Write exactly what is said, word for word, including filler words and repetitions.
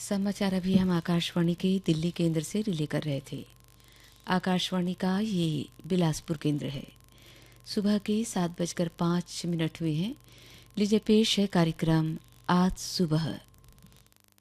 समाचार अभी हम आकाशवाणी के दिल्ली केंद्र से रिले कर रहे थे। आकाशवाणी का ये बिलासपुर केंद्र है। सुबह के सात बजकर पाँच मिनट हुए हैं। लीजिए पेश है कार्यक्रम आज सुबह।